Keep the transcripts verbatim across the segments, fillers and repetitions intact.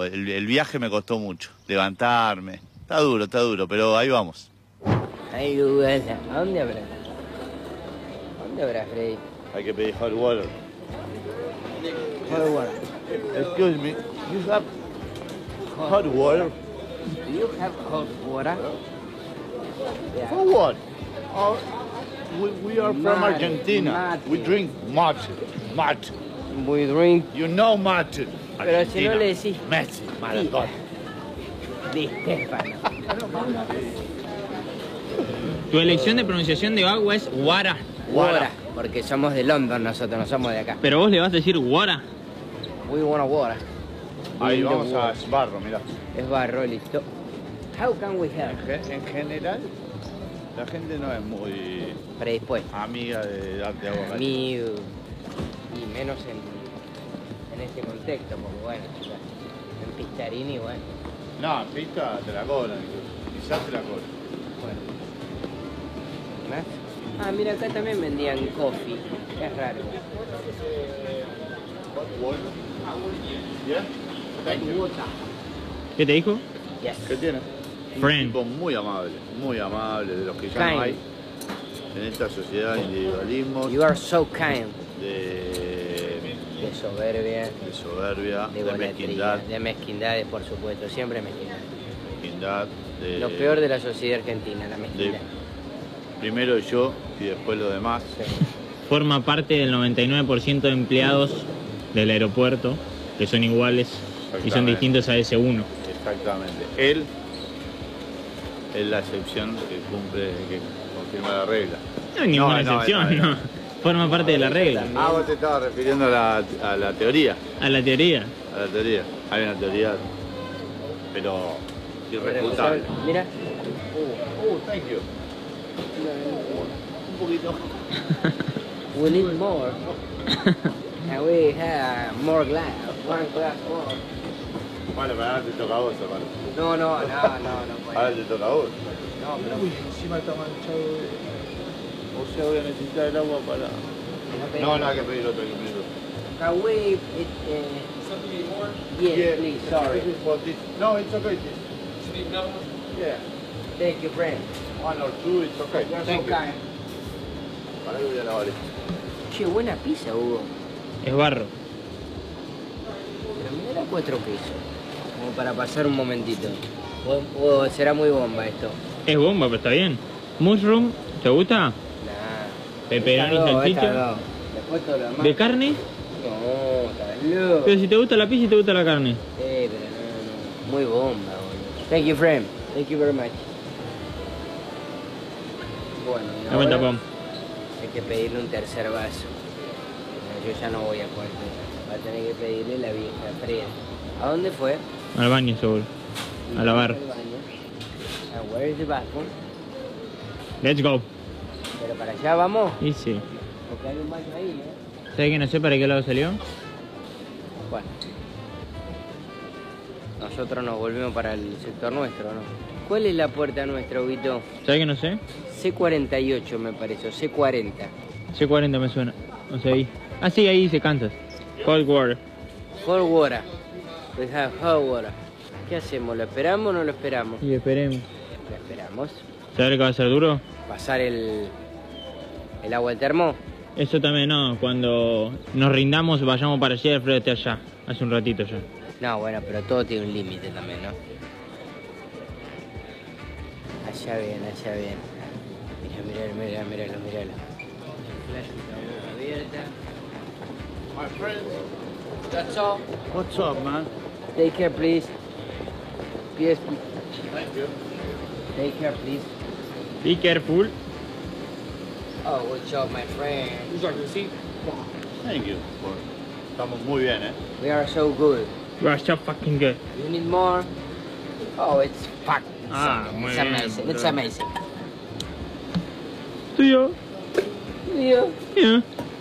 pero el, el viaje me costó mucho. Levantarme. Está duro, está duro, pero ahí vamos. Ahí, ¿a dónde habrá? ¿A dónde habrá, Freddy? Hay que pedir hot water. Hot water. Excuse me, you have hot water? Do you have hot water? Yeah. For what? Oh, we, we are from Mate, Argentina. mate. We drink mate. Mate. We drink. You know mate. Pero si no le decís Messi, Maradona. Di Stefano. Tu elección de pronunciación de agua es Wara. Water, porque somos de London nosotros, no somos de acá. Pero vos le vas a decir Wara. We want water. Ahí We vamos want a water. Sbarro, mirá. Es barro, listo. How can we help? En, ge- en general, la gente no es muy Predispuesto. amiga de darte agua caliente. Amigo. Y menos en, en este contexto, porque bueno, chicas, en Pistarini, bueno. No, en pista te la cobran incluso. Quizás te la cobran. Bueno. ¿Más? Ah, mira, acá también vendían coffee. Es raro. Hot water? Yeah? Thank you. ¿Qué te dijo? Yes. ¿Qué tiene? Un Friend. tipo muy amable, muy amable, de los que ya Kind. no hay en esta sociedad de individualismo, You are so kind. de, De soberbia, de soberbia, de de golatría, mezquindad, de mezquindades, por supuesto, siempre mezquindad. mezquindad, de, Lo peor de la sociedad argentina, la de mezquindad. primero yo y después los demás. Forma parte del noventa y nueve por ciento de empleados del aeropuerto, que son iguales y son Exactamente. distintos a ese uno. Exactamente. Él es la excepción que cumple, que confirma la regla. No hay ninguna No, no, excepción, no, no. no. Forma parte de la regla. Ah, vos te estabas refiriendo a la, a la teoría. A la teoría. A la teoría. Hay una teoría, pero irrefutable. Mira. Oh, thank you. Un poquito. We need more. And we have more glass. One glass more. Bueno, pero ahora te toca a vos, hermano. No, no, no, no, no Ahora puede. te toca a vos. No, pero Uy, encima está manchado. O sea, voy a necesitar el agua para... No, no, hay que pedir otro, hay que pedir otro. can we it, uh, yes, please, sorry. This is for this. No, it's okay. This. Yeah. Thank you, friend. One or two, it's okay. You're Thank so you. kind. Para que voy a lavar esto. Che, buena pizza, Hugo. Es barro. Pero me da cuatro pesos. Como para pasar un momentito. O, o será muy bomba esto. Es bomba, pero está bien. Mushroom, ¿te gusta? Nah. Pepperoni, Esta no, salchicha. esta no. Después todo lo demás. ¿De carne? No, estás loco. Pero si te gusta la pizza y te gusta la carne. Eh, pero no, no. Muy bomba, boludo. Thank you, friend. Thank you very much. Bueno, y Dame el ahora tapón. hay que pedirle un tercer vaso. No, yo ya no voy a poder. Va a tener que pedirle la vieja fría. ¿A dónde fue? Al baño seguro. A lavar. Al baño. And where is the bathroom? Let's go. Pero para allá vamos. Y sí. Porque hay un baño ahí, ¿eh? ¿Sabes que no sé para qué lado salió? Bueno. Nosotros nos volvemos para el sector nuestro, ¿no? ¿Cuál es la puerta nuestra, Huguito? ¿Sabes que no sé? C cuarenta y ocho me parece, o C cuarenta. C cuarenta me suena. No sé ahí. Ah, sí, ahí dice Kansas. Cold water. Hot water. We have hot water. ¿Qué hacemos? ¿Lo esperamos o no lo esperamos? Y esperemos. Lo esperamos. ¿Sabes que va a ser duro? Pasar el, el agua al termo. Eso también no. Cuando nos rindamos, vayamos para allá y Alfredo esté allá. Hace un ratito ya. No, bueno, pero todo tiene un límite también, ¿no? Allá bien, allá bien. Mira, mira, mira, míralo, míralo. Flash con la boca abierta. My friend, That's all. what's up, man? Take care, please. Yes, Thank you. take care, please. Be careful. Oh, good job, my friend. Thank you. Estamos muy bien, ¿eh? We are so good. You are so fucking good. You need more? Oh, it's fuck. Ah, it's muy it's bien, amazing. It's bro. amazing. ¿Tuyo? Yeah. Yeah.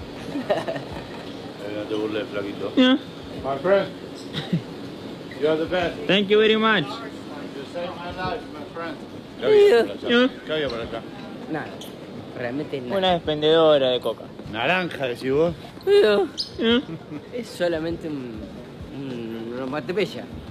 Eh, no te burles, flaquito. Yeah. My friend, you are the best. Thank you very much. You saved my life, my friend. ¿Qué Yeah. había por allá? Yeah. ¿Qué había por acá? Nada. Realmente es nada. Una expendedora de coca. Naranja, decís vos. Yeah. Yeah. Es solamente un, un, una matepella.